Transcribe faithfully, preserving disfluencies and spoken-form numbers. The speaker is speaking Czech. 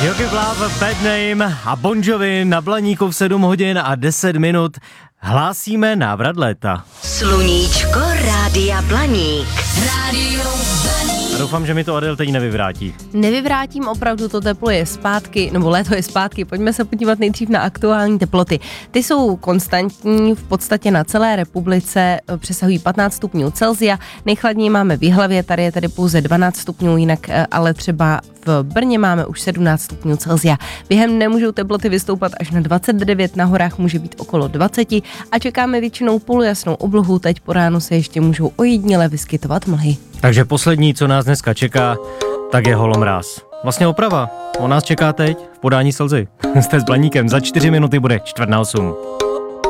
Jogi Love, Bad Name a Bon Jovi na Blaníku v sedm hodin a deset minut. Hlásíme návrat léta. Sluníčko Rádia Blaník. Rádio Blaník. A doufám, že mi to Adel teď nevyvrátí. Nevyvrátím, opravdu to teplo je zpátky, nebo léto je zpátky. Pojďme se podívat nejdřív na aktuální teploty. Ty jsou konstantní v podstatě na celé republice, přesahují patnáct stupňů Celsia. Nejchladněji máme v Jihlavě, tady je tady pouze dvanáct stupňů, jinak ale třeba v Brně máme už sedmnáct stupňů Celsia. Během dne můžou teploty vystoupat až na dvacet devět, na horách může být okolo dvacet a čekáme většinou polojasnou oblohu, teď po ránu se ještě můžou ojediněle vyskytovat mlhy. Takže poslední, co nás dneska čeká, tak je holomráz. Vlastně oprava. On nás čeká teď v podání Slzy. Jste s Blaníkem, za čtyři minuty bude čtvrt na osm.